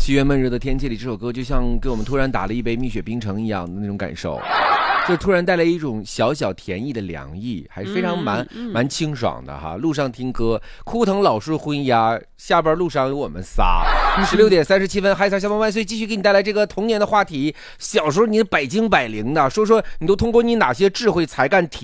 七月闷热的天气里，这首歌就像给我们突然打了一杯蜜雪冰城一样的那种感受，就突然带来一种小小甜意的凉意，还是非常蛮清爽的哈。路上听歌，枯藤老树昏鸦，下班路上有我们仨。16点37分，嗨撒下班万岁，继续给你带来这个童年的话题。小时候你百精百灵的，说说你都通过你哪些智慧才干体